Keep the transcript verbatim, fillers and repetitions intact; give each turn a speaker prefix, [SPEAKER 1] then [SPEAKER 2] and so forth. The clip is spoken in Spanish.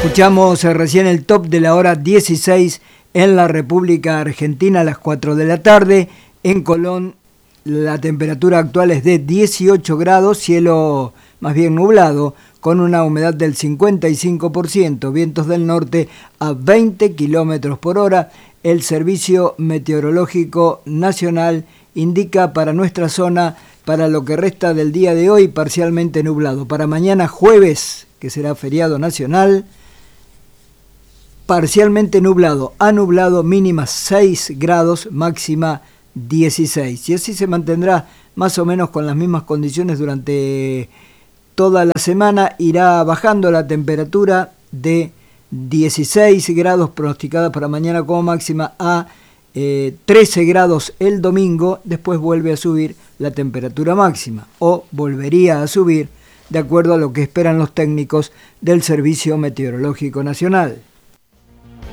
[SPEAKER 1] Escuchamos recién el top de la hora dieciséis en la República Argentina a las cuatro de la tarde. En Colón la temperatura actual es de dieciocho grados, cielo más bien nublado, con una humedad del cincuenta y cinco por ciento, vientos del norte a veinte kilómetros por hora. El Servicio Meteorológico Nacional indica para nuestra zona, para lo que resta del día de hoy, parcialmente nublado. Para mañana jueves, que será feriado nacional, parcialmente nublado a nublado, mínima seis grados, máxima dieciséis. Y así se mantendrá más o menos con las mismas condiciones durante toda la semana. Irá bajando la temperatura de dieciséis grados pronosticada para mañana como máxima a eh, trece grados el domingo. Después vuelve a subir la temperatura máxima, o volvería a subir de acuerdo a lo que esperan los técnicos del Servicio Meteorológico Nacional.